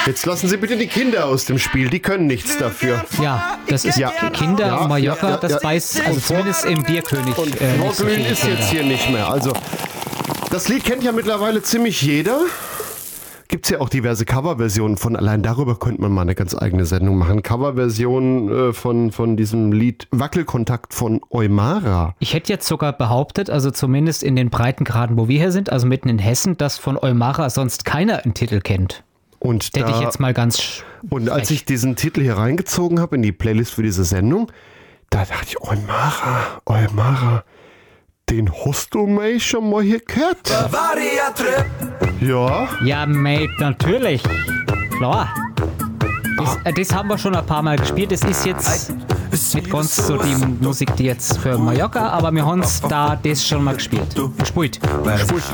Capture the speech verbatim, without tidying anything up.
Jetzt lassen Sie bitte die Kinder aus dem Spiel, die können nichts dafür. Ja, das ist Ja. Kinder Ja, und Mallorca, ja, ja, das ja. weiß, also zumindest im Bierkönig. Und äh, nicht so Vorglühen viele ist Kinder. jetzt hier nicht mehr. Also, das Lied kennt ja mittlerweile ziemlich jeder. Gibt es ja auch diverse Coverversionen von. Allein darüber könnte man mal eine ganz eigene Sendung machen. Coverversionen äh, von, von diesem Lied Wackelkontakt von Eumara. Ich hätte jetzt sogar behauptet, also zumindest in den Breitengraden, wo wir hier sind, also mitten in Hessen, dass von Eumara sonst keiner einen Titel kennt. Und Hätte da, ich jetzt mal ganz sch- und als frech. ich diesen Titel hier reingezogen habe in die Playlist für diese Sendung, da dachte ich, Eumara, Eumara, den hast du mich schon mal hier gehört? Ja. Ja, mate, natürlich. Klar. Das, äh, das haben wir schon ein paar Mal gespielt. Das ist jetzt nicht ganz so die Musik, die jetzt für Mallorca, aber wir haben da das schon mal gespielt. Gespielt. Gespielt.